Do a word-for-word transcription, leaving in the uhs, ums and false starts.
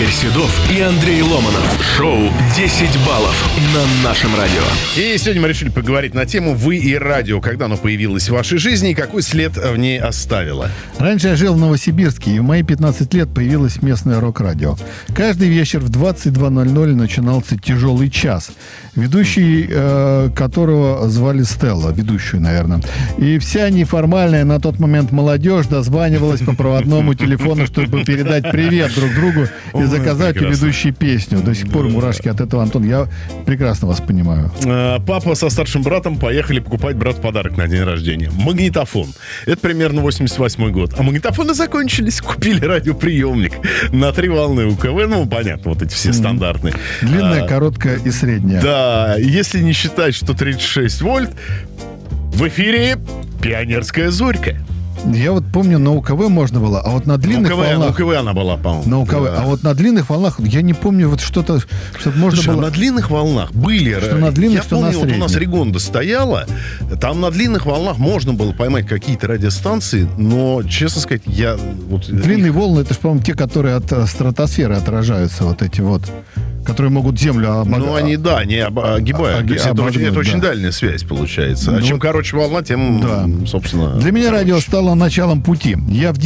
Игорь Седов и Андрей Ломанов. Шоу «десять баллов» на нашем радио. И сегодня мы решили поговорить на тему «Вы и радио». Когда оно появилось в вашей жизни и какой след в ней оставило? Раньше я жил в Новосибирске, и в мои пятнадцать лет появилось местное рок-радио. Каждый вечер в двадцать два ноль ноль начинался «Тяжелый час», ведущий э, которого звали Стелла, ведущую, наверное. И вся неформальная на тот момент молодежь дозванивалась по проводному телефону, чтобы передать привет друг другу и заказать у ведущей песню. До сих пор мурашки от этого, Антон, я прекрасно вас понимаю. Папа со старшим братом поехали покупать брату подарок на день рождения. Магнитофон. Это примерно восемьдесят восьмой год. А магнитофоны закончились. Купили радиоприемник на три волны УКВ. Ну, понятно, вот эти все стандартные. Длинная, а, короткая и средняя. Да, если не считать, что тридцать шесть вольт, в эфире «Пионерская зорька». Я вот помню, на УКВ можно было, а вот на длинных УКВ, волнах... На УКВ она была, по-моему. На УКВ. Да. А вот на длинных волнах я не помню вот что-то, чтобы можно Слушай, было... а на длинных волнах были... Что на длинных, я что помню, на вот у нас средних. Регонда стояла, там на длинных волнах можно было поймать какие-то радиостанции, но, честно сказать, я... Вот, Длинные их... волны, это же, по-моему, те, которые от э, стратосферы отражаются, вот эти вот, которые могут Землю... Обог... Ну, они, да, не об- огибают. Оги- То есть это, обогнуть, очень, это да. очень дальняя связь получается. Ну, а чем вот, короче волна, тем, да. собственно... Для меня короче. радио стало началом пути. Я в